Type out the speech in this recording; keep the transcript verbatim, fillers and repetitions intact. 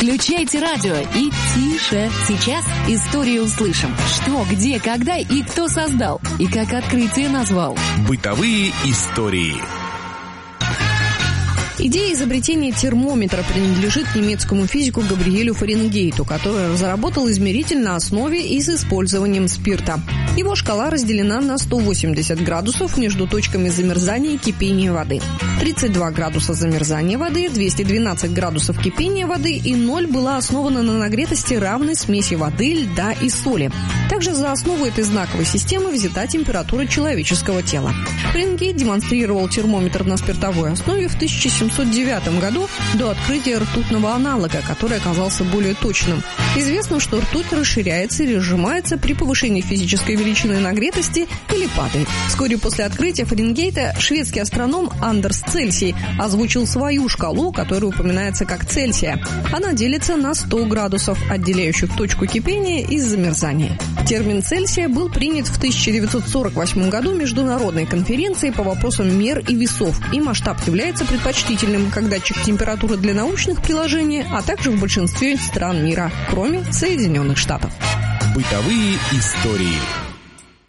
Включайте радио и тише. Сейчас историю услышим. Что, где, когда и кто создал. И как открытие назвал. Бытовые истории. Идея изобретения термометра принадлежит немецкому физику Габриэлю Фаренгейту, который разработал измеритель на основе и с использованием спирта. Его шкала разделена на сто восемьдесят градусов между точками замерзания и кипения воды. тридцать два градуса замерзания воды, двести двенадцать градусов кипения воды и ноль была основана на нагретости равной смеси воды, льда и соли. Также за основу этой знаковой системы взята температура человеческого тела. Фаренгейт демонстрировал термометр на спиртовой основе в тысяча семьсот девятом году до открытия ртутного аналога, который оказался более точным. Известно, что ртуть расширяется или сжимается при повышении физической величины нагретости или падает. Вскоре после открытия Фаренгейта шведский астроном Андерс Цельсий озвучил свою шкалу, которая упоминается как Цельсия. Она делится на сто градусов, отделяющих точку кипения и замерзания. Термин Цельсия был принят в тысяча девятьсот сорок восьмом году Международной конференцией по вопросам мер и весов, и масштаб является предпочтительным как датчик температуры для научных приложений, а также в большинстве стран мира, кроме Соединенных Штатов. Бытовые истории.